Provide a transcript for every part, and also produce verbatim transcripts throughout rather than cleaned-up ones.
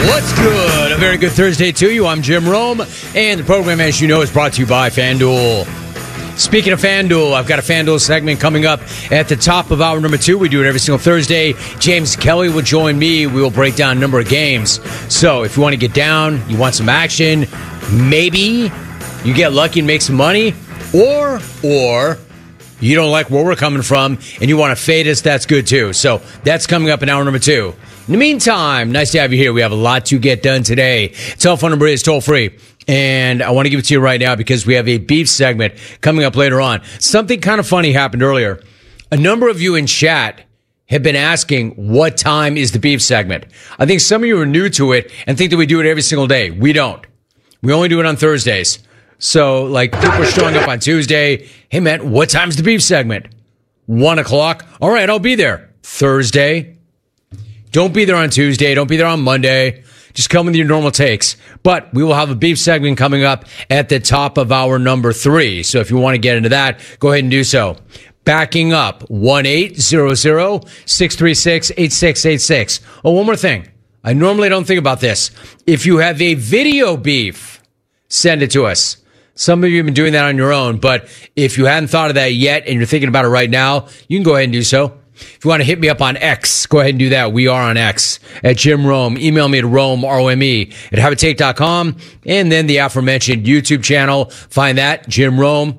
What's good? A very good Thursday to you. I'm Jim Rome, and the program, as you know, is brought to you by FanDuel. Speaking of FanDuel, I've got a FanDuel segment coming up at the top of hour number two. We do it every single Thursday. James Kelly will join me. We will break down a number of games. So if you want to get down, you want some action, maybe you get lucky and make some money, or, or you don't like where we're coming from and you want to fade us, that's good too. So that's coming up in hour number two. In the meantime, nice to have you here. We have a lot to get done today. Telephone number is toll free. And I want to give it to you right now because we have a beef segment coming up later on. Something kind of funny happened earlier. A number of you in chat have been asking, what time is the beef segment? I think some of you are new to it and think that we do it every single day. We don't. We only do it on Thursdays. So, like, people are showing up on Tuesday. Hey, man, what time's the beef segment? One o'clock? All right, I'll be there. Thursday. Don't be there on Tuesday. Don't be there on Monday. Just come with your normal takes. But we will have a beef segment coming up at the top of hour number three. So if you want to get into that, go ahead and do so. Backing up, one eight hundred, six three six, eight six eight six. Oh, one more thing. I normally don't think about this. If you have a video beef, send it to us. Some of you have been doing that on your own, but if you hadn't thought of that yet and you're thinking about it right now, you can go ahead and do so. If you want to hit me up on X, go ahead and do that. We are on X at Jim Rome. Email me at Rome, R O M E, at habitate dot com. And then the aforementioned YouTube channel. Find that, Jim Rome.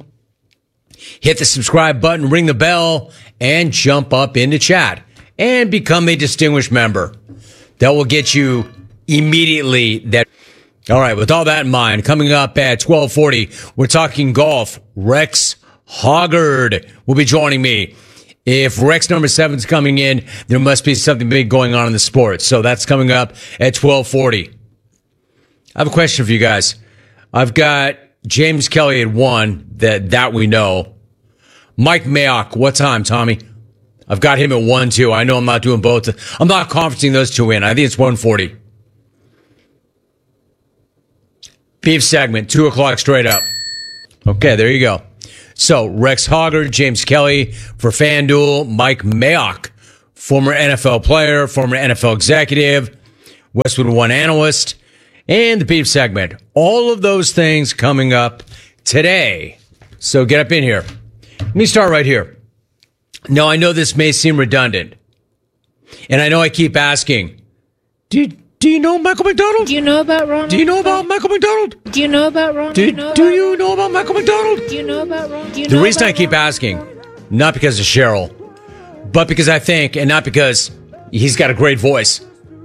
Hit the subscribe button, ring the bell, and jump up into chat. And become a distinguished member. That will get you immediately that. All right, with all that in mind, coming up at twelve forty, we're talking golf. Rex Hoggard will be joining me. If Rex number seven's coming in, there must be something big going on in the sport. So that's coming up at twelve forty. I have a question for you guys. I've got James Kelly at one, that, that we know. Mike Mayock, what time, Tommy? I've got him at one, too. I know I'm not doing both. I'm not conferencing those two in. I think it's one forty. Beef segment, two o'clock straight up. Okay, there you go. So, Rex Hoggard, James Kelly for FanDuel, Mike Mayock, former N F L player, former N F L executive, Westwood One analyst, and the beef segment. All of those things coming up today. So, get up in here. Let me start right here. Now, I know this may seem redundant, and I know I keep asking, do you, do you know Michael McDonald? Do you know about Ronald? Do you know about Michael McDonald? Do you know about Ronald? Do, do, you know, do about you know about Michael McDonald? Do you know about Ronald? The reason I keep asking, not because of Cheryl, but because I think, and not because he's got a great voice,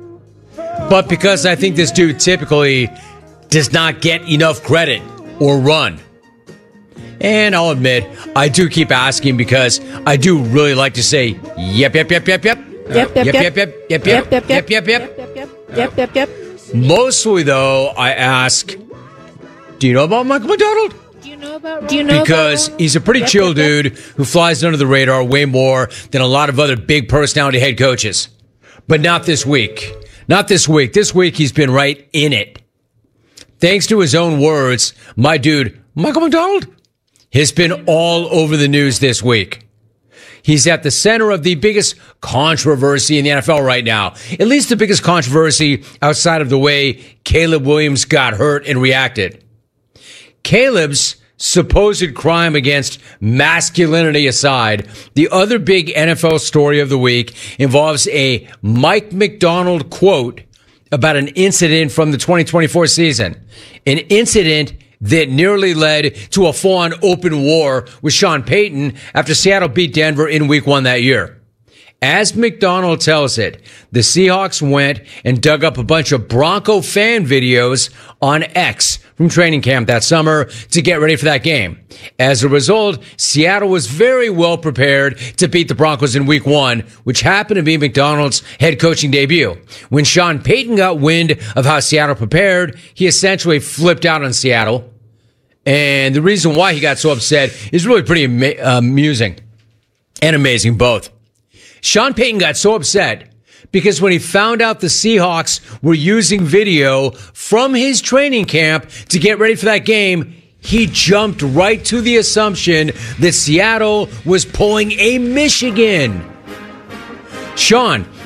but because I think this dude typically does not get enough credit or run. And I'll admit, I do keep asking because I do really like to say, yep, yep, yep, yep, yep. Yep, yep, yep, yep, yep, yep, yep, yep, yep, yep, yep, yep, yep, yep, yep. Mostly, though, I ask, do you know about Michael McDonald? Do you know about Do you know Because about he's a pretty yep, chill yep, yep. dude who flies under the radar way more than a lot of other big personality head coaches. But not this week. Not this week. This week, he's been right in it. Thanks to his own words, my dude, Michael McDonald, has been all over the news this week. He's at the center of the biggest controversy in the N F L right now. At least the biggest controversy outside of the way Caleb Williams got hurt and reacted. Caleb's supposed crime against masculinity aside, the other big N F L story of the week involves a Mike McDonald quote about an incident from the twenty twenty-four season. An incident that nearly led to a full-on open war with Sean Payton after Seattle beat Denver in week one that year. As McDonald tells it, the Seahawks went and dug up a bunch of Bronco fan videos on X from training camp that summer to get ready for that game. As a result, Seattle was very well prepared to beat the Broncos in week one, which happened to be McDonald's head coaching debut. When Sean Payton got wind of how Seattle prepared, he essentially flipped out on Seattle. And the reason why he got so upset is really pretty ama- amusing and amazing both. Sean Payton got so upset because when he found out the Seahawks were using video from his training camp to get ready for that game, he jumped right to the assumption that Seattle was pulling a Michigan. Sean,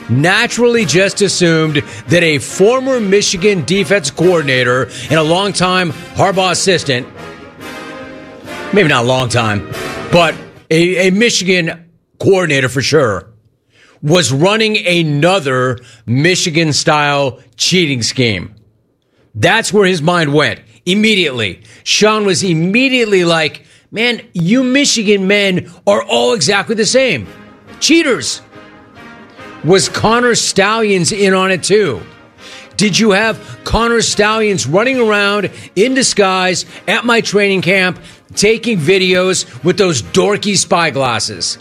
naturally just assumed that a former Michigan defense coordinator and a longtime Harbaugh assistant, maybe not a long time, but a, a Michigan coordinator for sure, was running another Michigan-style cheating scheme. That's where his mind went immediately. Sean was immediately like, man, you Michigan men are all exactly the same. Cheaters. Was Connor Stalions in on it too? Did you have Connor Stalions running around in disguise at my training camp taking videos with those dorky spy glasses?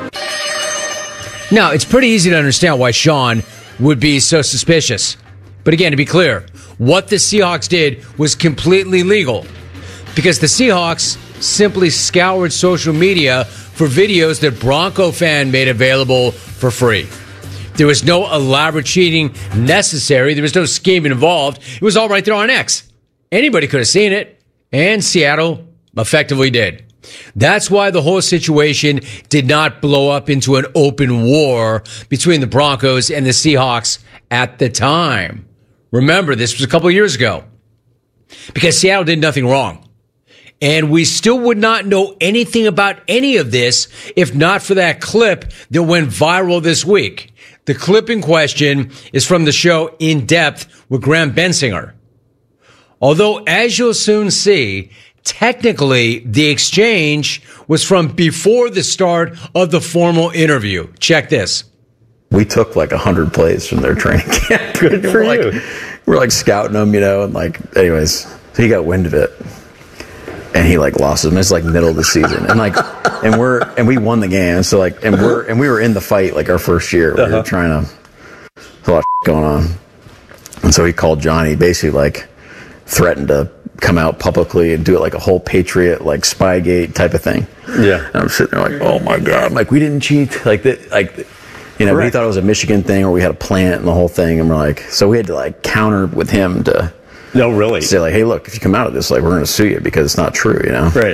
Now, it's pretty easy to understand why Sean would be so suspicious. But again, to be clear, what the Seahawks did was completely legal because the Seahawks simply scoured social media for videos that Bronco fan made available for free. There was no elaborate cheating necessary. There was no scheming involved. It was all right there on X. Anybody could have seen it, and Seattle effectively did. That's why the whole situation did not blow up into an open war between the Broncos and the Seahawks at the time. Remember, this was a couple of years ago because Seattle did nothing wrong. And we still would not know anything about any of this if not for that clip that went viral this week. The clip in question is from the show In Depth with Graham Bensinger. Although, as you'll soon see, technically the exchange was from before the start of the formal interview. Check this. We took like a hundred plays from their training camp. Good for we're you. Like, we're like scouting them, you know, and like, anyways, so he got wind of it. And he like lost him. It's like middle of the season, and like, and we're and we won the game. So like, and we're and we were in the fight like our first year. We uh-huh. were trying to, there's a lot of going on, and so he called Johnny, basically like threatened to come out publicly and do it like a whole Patriot like Spygate type of thing. Yeah, and I'm sitting there like, oh my god, I'm like we didn't cheat, like that, like you know, we thought it was a Michigan thing or we had a plant and the whole thing, and we're like, so we had to like counter with him to. No, really? Say like, hey, look, if you come out of this, like, we're going to sue you because it's not true, you know? Right.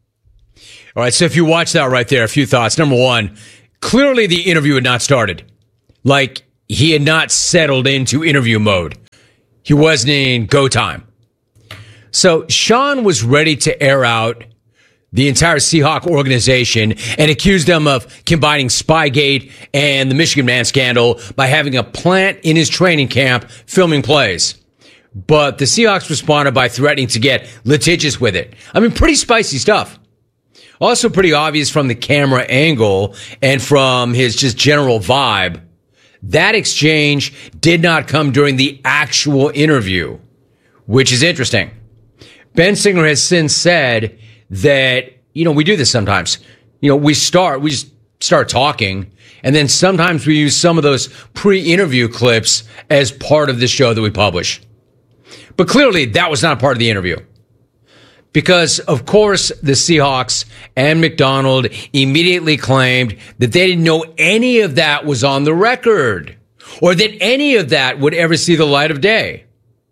All right, so if you watch that right there, a few thoughts. Number one, clearly the interview had not started. Like, he had not settled into interview mode. He wasn't in go time. So Sean was ready to air out the entire Seahawk organization and accused them of combining Spygate and the Michigan Man scandal by having a plant in his training camp filming plays. But the Seahawks responded by threatening to get litigious with it. I mean, pretty spicy stuff. Also pretty obvious from the camera angle and from his just general vibe. That exchange did not come during the actual interview, which is interesting. Bensinger has since said that, you know, we do this sometimes. You know, we start, we just start talking, and then sometimes we use some of those pre-interview clips as part of the show that we publish. But clearly, that was not part of the interview. Because, of course, the Seahawks and McDonald immediately claimed that they didn't know any of that was on the record, or that any of that would ever see the light of day.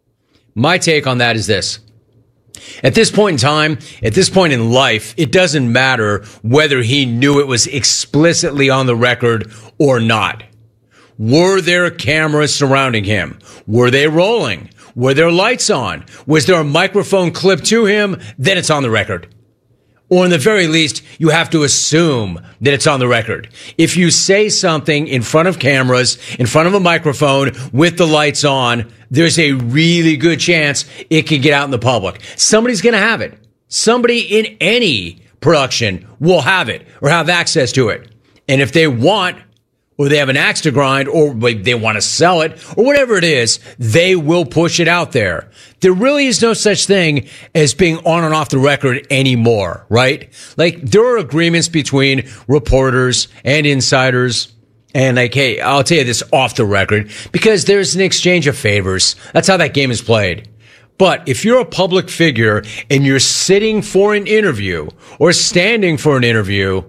My take on that is this. At this point in time, at this point in life, it doesn't matter whether he knew it was explicitly on the record or not. Were there cameras surrounding him? Were they rolling? Were there lights on? Was there a microphone clipped to him? Then it's on the record. Or in the very least, you have to assume that it's on the record. If you say something in front of cameras, in front of a microphone, with the lights on, there's a really good chance it can get out in the public. Somebody's going to have it. Somebody in any production will have it or have access to it. And if they want, or they have an axe to grind, or they want to sell it, or whatever it is, they will push it out there. There really is no such thing as being on and off the record anymore, right? Like, there are agreements between reporters and insiders, and like, hey, I'll tell you this off the record, because there's an exchange of favors. That's how that game is played. But if you're a public figure and you're sitting for an interview or standing for an interview,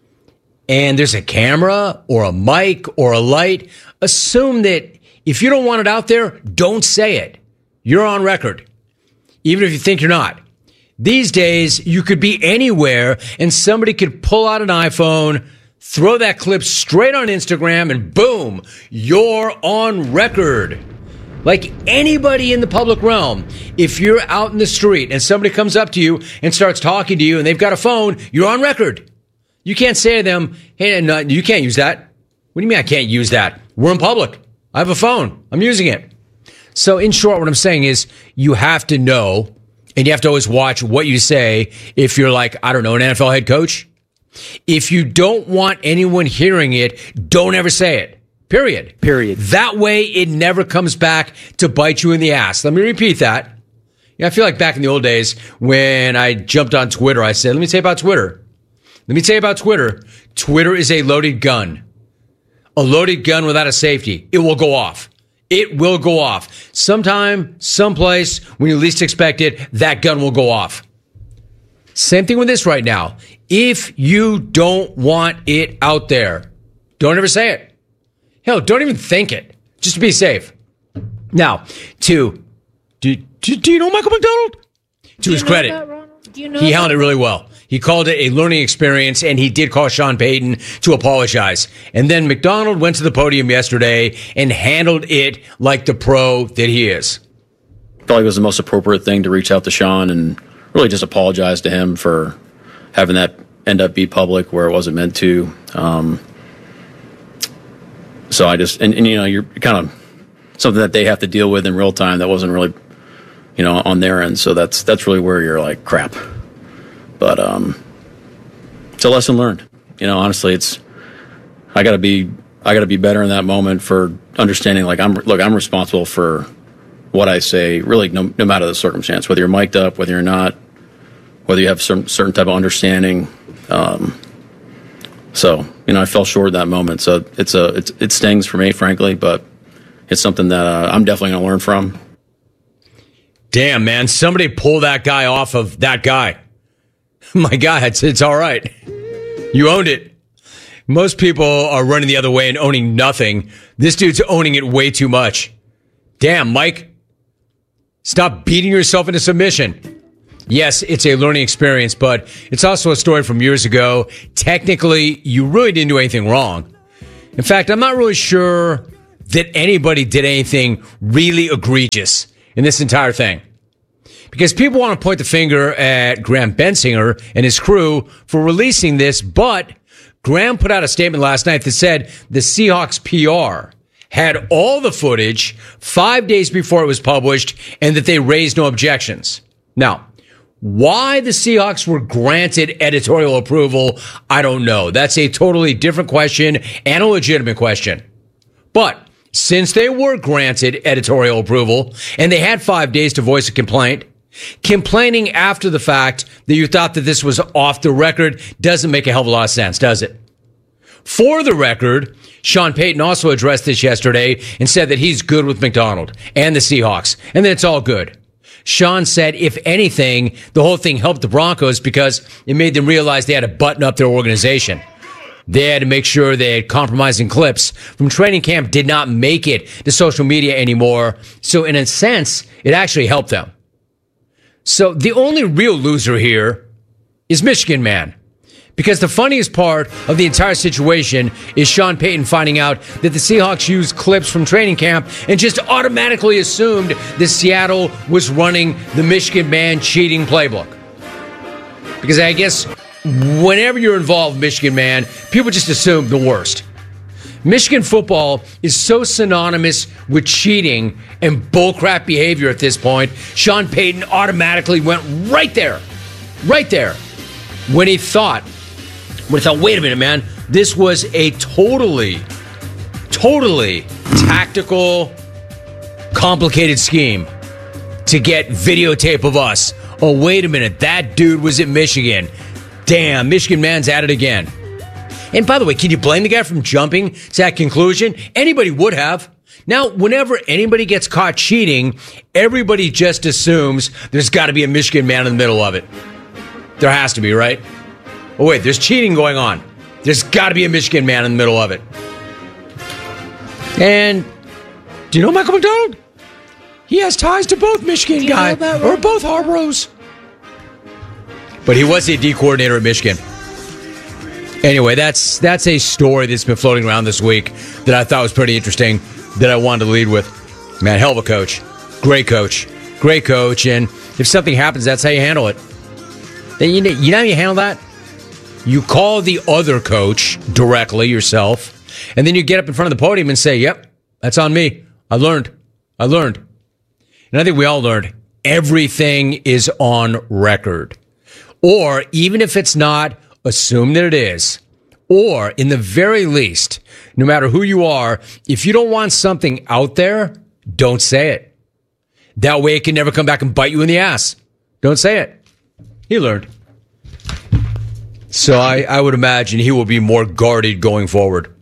and there's a camera or a mic or a light, assume that if you don't want it out there, don't say it. You're on record, even if you think you're not. These days, you could be anywhere and somebody could pull out an iPhone, throw that clip straight on Instagram, and boom, you're on record. Like anybody in the public realm, if you're out in the street and somebody comes up to you and starts talking to you and they've got a phone, you're on record. You can't say to them, hey, no, you can't use that. What do you mean I can't use that? We're in public. I have a phone. I'm using it. So in short, what I'm saying is you have to know, and you have to always watch what you say if you're like, I don't know, an N F L head coach. If you don't want anyone hearing it, don't ever say it. Period. Period. That way it never comes back to bite you in the ass. Let me repeat that. Yeah, I feel like back in the old days when I jumped on Twitter, I said, let me tell you about Twitter. Let me tell you about Twitter. Twitter is a loaded gun. A loaded gun without a safety. It will go off. It will go off. Sometime, someplace, when you least expect it, that gun will go off. Same thing with this right now. If you don't want it out there, don't ever say it. Hell, don't even think it, just to be safe. Now, to, do, do, do you know Michael McDonald? To his credit, Do you know he handled it really well. He called it a learning experience, and he did call Sean Payton to apologize. And then McDonald went to the podium yesterday and handled it like the pro that he is. I felt like it was the most appropriate thing to reach out to Sean and really just apologize to him for having that end up be public where it wasn't meant to. Um, so I just, and, and you know, you're kind of something that they have to deal with in real time that wasn't really, you know, on their end. So that's, that's really where you're like, crap. But um, it's a lesson learned. You know, honestly, it's, I gotta be, I gotta be better in that moment for understanding, like, I'm, look, I'm responsible for what I say, really, no, no matter the circumstance, whether you're mic'd up, whether you're not, whether you have some certain type of understanding. Um, so, you know, I fell short in that moment. So it's a, it's, it stings for me, frankly, but it's something that uh, I'm definitely going to learn from. Damn, man, somebody pull that guy off of that guy. My God, it's, it's all right. You owned it. Most people are running the other way and owning nothing. This dude's owning it way too much. Damn, Mike. Stop beating yourself into submission. Yes, it's a learning experience, but it's also a story from years ago. Technically, you really didn't do anything wrong. In fact, I'm not really sure that anybody did anything really egregious in this entire thing. Because people want to point the finger at Graham Bensinger and his crew for releasing this, but Graham put out a statement last night that said the Seahawks P R had all the footage five days before it was published and that they raised no objections. Now, why the Seahawks were granted editorial approval, I don't know. That's a totally different question and a legitimate question. But since they were granted editorial approval and they had five days to voice a complaint, complaining after the fact that you thought that this was off the record doesn't make a hell of a lot of sense, does it? For the record, Sean Payton also addressed this yesterday and said that he's good with McDonald and the Seahawks, and that it's all good. Sean said, if anything, the whole thing helped the Broncos because it made them realize they had to button up their organization. They had to make sure they had compromising clips from training camp did not make it to social media anymore. So in a sense, it actually helped them. So the only real loser here is Michigan Man. Because the funniest part of the entire situation is Sean Payton finding out that the Seahawks used clips from training camp and just automatically assumed that Seattle was running the Michigan Man cheating playbook. Because I guess whenever you're involved, Michigan Man, people just assume the worst. Michigan football is so synonymous with cheating and bullcrap behavior at this point, Sean Payton automatically went right there, right there, when he thought, when he thought, wait a minute, man, this was a totally, totally tactical, complicated scheme to get videotape of us. Oh, wait a minute, that dude was at Michigan. Damn, Michigan Man's at it again. And by the way, can you blame the guy from jumping to that conclusion? Anybody would have. Now, whenever anybody gets caught cheating, everybody just assumes there's got to be a Michigan Man in the middle of it. There has to be, right? Oh, wait, there's cheating going on. There's got to be a Michigan Man in the middle of it. And do you know Michael McDonald? He has ties to both Michigan guy or both Harbaugh. But he was the D coordinator at Michigan. Anyway, that's that's a story that's been floating around this week that I thought was pretty interesting that I wanted to lead with. Man, hell of a coach. Great coach. Great coach. And if something happens, that's how you handle it. Then you know, you know how you handle that? You call the other coach directly yourself, and then you get up in front of the podium and say, yep, that's on me. I learned. I learned. And I think we all learned everything is on record. Or even if it's not, assume that it is. Or in the very least, no matter who you are, if you don't want something out there, don't say it. That way it can never come back and bite you in the ass. Don't say it. He learned. So I, I would imagine he will be more guarded going forward.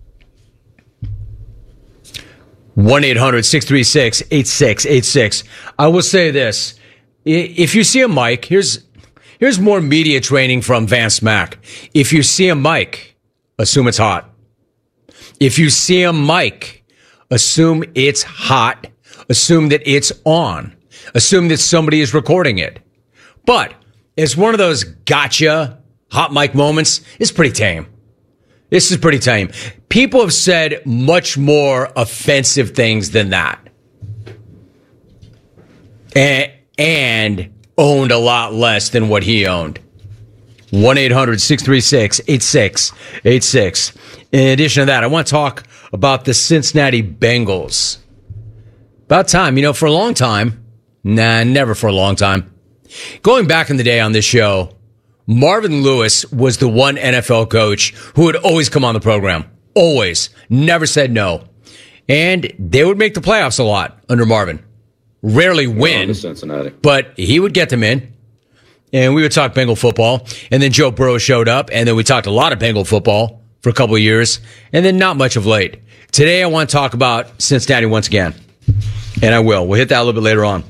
one eight hundred six three six eight six eight six. I will say this. If you see a mic, here's here's more media training from Vance Mack. If you see a mic, assume it's hot. If you see a mic, assume it's hot. Assume that it's on. Assume that somebody is recording it. But it's one of those gotcha hot mic moments. It's pretty tame. This is pretty tame. People have said much more offensive things than that. And, and owned a lot less than what he owned. one eight hundred six three six eight six eight six. In addition to that, I want to talk about the Cincinnati Bengals. About time. You know, for a long time. Nah, never for a long time. Going back in the day on this show, Marvin Lewis was the one N F L coach who would always come on the program. Always. Never said no. And they would make the playoffs a lot under Marvin. Rarely win, oh, Cincinnati. But he would get them in. And we would talk Bengal football. And then Joe Burrow showed up. And then we talked a lot of Bengal football for a couple of years. And then not much of late. Today I want to talk about Cincinnati once again. And I will. We'll hit that a little bit later on.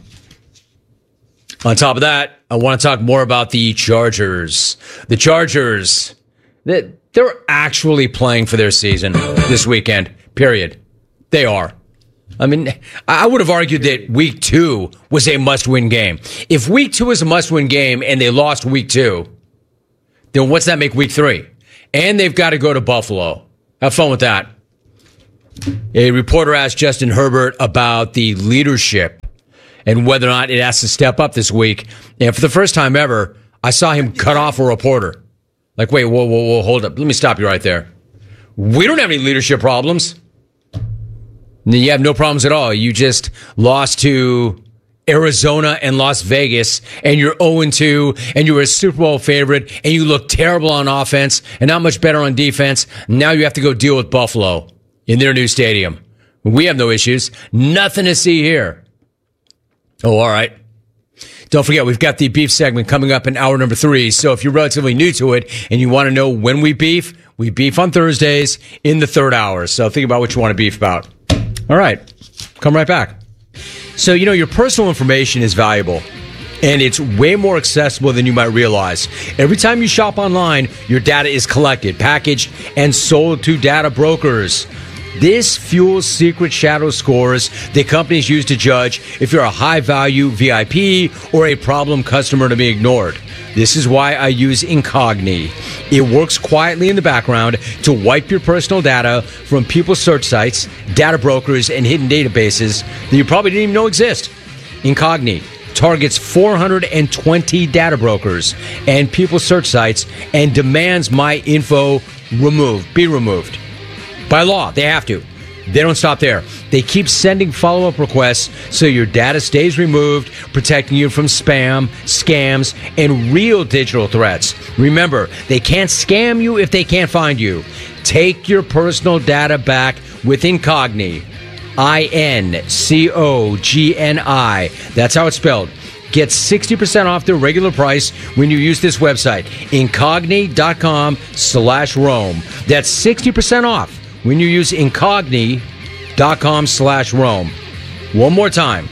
On top of that, I want to talk more about the Chargers. The Chargers, they're actually playing for their season this weekend, period. They are. I mean, I would have argued that week two was a must-win game. If week two is a must-win game and they lost week two, then what's that make week three? And they've got to go to Buffalo. Have fun with that. A reporter asked Justin Herbert about the leadership and whether or not it has to step up this week. And for the first time ever, I saw him cut off a reporter. Like, wait, whoa, whoa, whoa, hold up. Let me stop you right there. We don't have any leadership problems. You have no problems at all. You just lost to Arizona and Las Vegas, and you're oh and two, and you were a Super Bowl favorite, and you look terrible on offense and not much better on defense. Now you have to go deal with Buffalo in their new stadium. We have no issues. Nothing to see here. Oh, all right. Don't forget, we've got the beef segment coming up in hour number three. So if you're relatively new to it and you want to know when we beef, we beef on Thursdays in the third hour. So think about what you want to beef about. All right. Come right back. So, you know, your personal information is valuable, and it's way more accessible than you might realize. Every time you shop online, your data is collected, packaged, and sold to data brokers. This fuels secret shadow scores that companies use to judge if you're a high-value V I P or a problem customer to be ignored. This is why I use Incogni. It works quietly in the background to wipe your personal data from people's search sites, data brokers, and hidden databases that you probably didn't even know exist. Incogni targets four hundred twenty data brokers and people's search sites and demands my info removed, be removed. By law, they have to. They don't stop there. They keep sending follow-up requests so your data stays removed, protecting you from spam, scams, and real digital threats. Remember, they can't scam you if they can't find you. Take your personal data back with Incogni. I N C O G N I. That's how it's spelled. Get sixty percent off their regular price when you use this website, Incogni.com slash Rome. That's sixty percent off when you use Incogni.com slash Rome. One more time,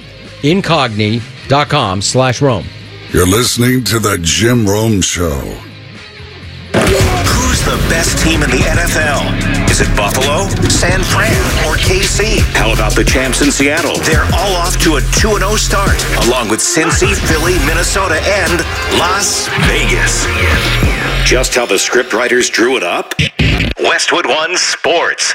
Incogni.com slash Rome. You're listening to the Jim Rome Show. Who's the best team in the N F L? Is it Buffalo, San Fran, or K C? How about the champs in Seattle? They're all off to a two and oh start, along with Cincy, Philly, Minnesota, and Las Vegas. Just how the scriptwriters drew it up? Westwood One Sports.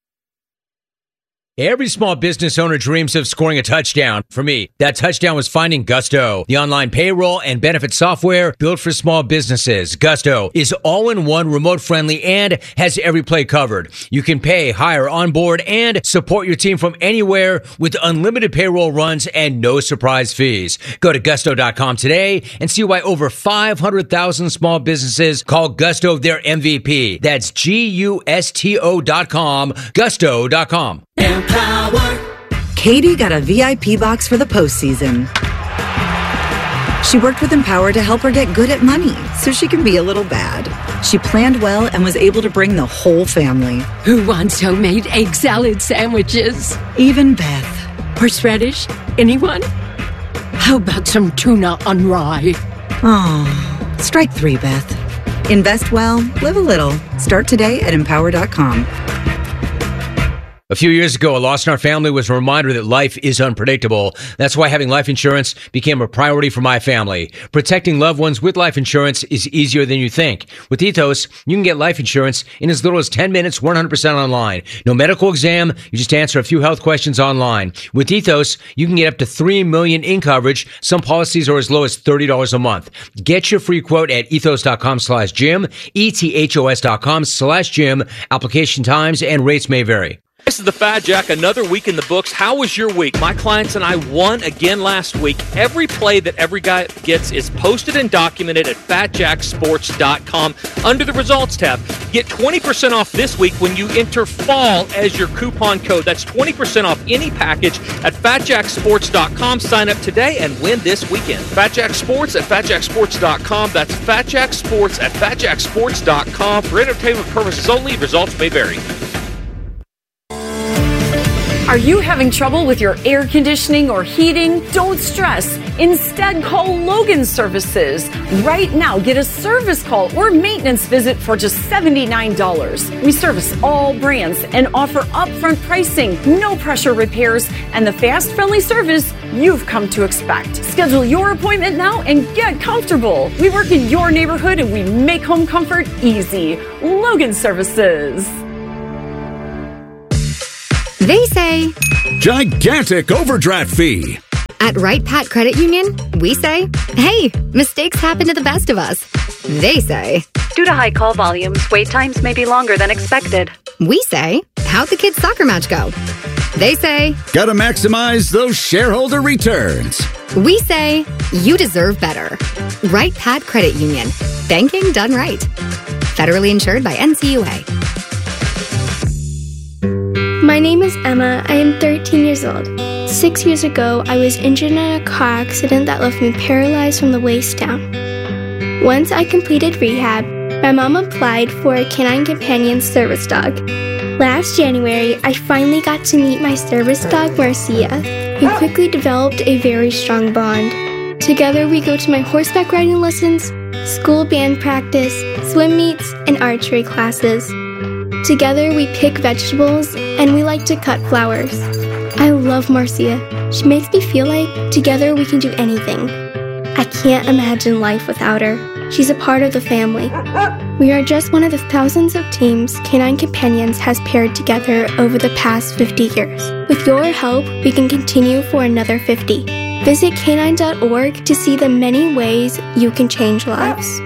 Every small business owner dreams of scoring a touchdown. For me, that touchdown was finding Gusto, the online payroll and benefit software built for small businesses. Gusto is all-in-one, remote-friendly, and has every play covered. You can pay, hire, onboard, and support your team from anywhere with unlimited payroll runs and no surprise fees. Go to gusto dot com today and see why over five hundred thousand small businesses call Gusto their M V P. That's G U S T O dot com, gusto dot com. Empower. Katie got a V I P box for the postseason. She worked with Empower to help her get good at money so she can be a little bad. She planned well and was able to bring the whole family. Who wants homemade egg salad sandwiches? Even Beth. Horseradish? Anyone? How about some tuna on rye? Oh, strike three, Beth. Invest well, live a little. Start today at empower dot com. A few years ago, a loss in our family was a reminder that life is unpredictable. That's why having life insurance became a priority for my family. Protecting loved ones with life insurance is easier than you think. With Ethos, you can get life insurance in as little as ten minutes, one hundred percent online. No medical exam, you just answer a few health questions online. With Ethos, you can get up to three million dollars in coverage. Some policies are as low as thirty dollars a month. Get your free quote at ethos dot com slash Jim, E T H O S dot com slash Jim. Application times and rates may vary. This is the Fat Jack, another week in the books. How was your week? My clients and I won again last week. Every play that every guy gets is posted and documented at fat jack sports dot com under the results tab. Get twenty percent off this week when you enter fall as your coupon code. That's twenty percent off any package at fat jack sports dot com. Sign up today and win this weekend. Fat Jack Sports at fat jack sports dot com. That's Fat Jack Sports at fat jack sports dot com. For entertainment purposes only, results may vary. Are you having trouble with your air conditioning or heating? Don't stress. Instead, call Logan Services. Right now, get a service call or maintenance visit for just seventy-nine dollars. We service all brands and offer upfront pricing, no pressure repairs, and the fast, friendly service you've come to expect. Schedule your appointment now and get comfortable. We work in your neighborhood and we make home comfort easy. Logan Services. They say gigantic overdraft fee. At Right Pat Credit Union, we say, hey, mistakes happen to the best of us. They say, due to high call volumes, wait times may be longer than expected. We say, how'd the kids' soccer match go? They say, gotta maximize those shareholder returns. We say, you deserve better. Right Pat Credit Union. Banking done right. Federally insured by N C U A. My name is Emma. I am thirteen years old. Six years ago, I was injured in a car accident that left me paralyzed from the waist down. Once I completed rehab, my mom applied for a Canine Companion service dog. Last January, I finally got to meet my service dog, Marcia. We quickly developed a very strong bond. Together, we go to my horseback riding lessons, school band practice, swim meets, and archery classes. Together, we pick vegetables, and we like to cut flowers. I love Marcia. She makes me feel like together we can do anything. I can't imagine life without her. She's a part of the family. We are just one of the thousands of teams Canine Companions has paired together over the past fifty years. With your help, we can continue for another fifty. Visit canine dot org to see the many ways you can change lives.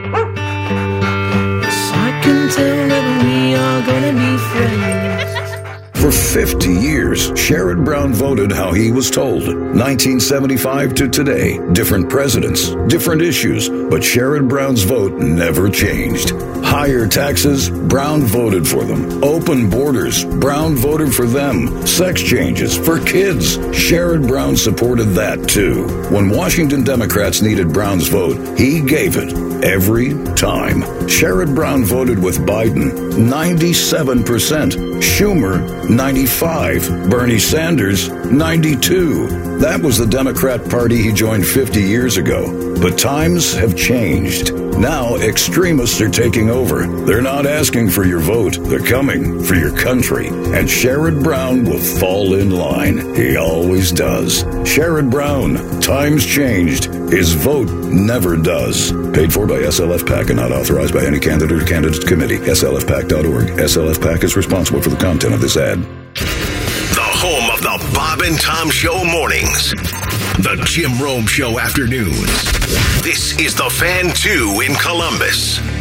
Gonna be friends. For fifty years, Sherrod Brown voted how he was told. nineteen seventy-five to today, different presidents, different issues, but Sherrod Brown's vote never changed. Higher taxes, Brown voted for them. Open borders, Brown voted for them. Sex changes for kids, Sherrod Brown supported that too. When Washington Democrats needed Brown's vote, he gave it every time. Sherrod Brown voted with Biden, ninety-seven percent. Schumer, ninety-five. Bernie Sanders, ninety-two. That was the Democrat Party he joined fifty years ago. But times have changed. Now, extremists are taking over. They're not asking for your vote. They're coming for your country. And Sherrod Brown will fall in line. He always does. Sherrod Brown. Times changed. His vote never does. Paid for by S L F PAC and not authorized by any candidate or candidate committee. S L F PAC dot org. S L F PAC is responsible for the content of this ad. The home of the Bob and Tom Show mornings. The Jim Rome Show afternoons. This is the Fan two in Columbus.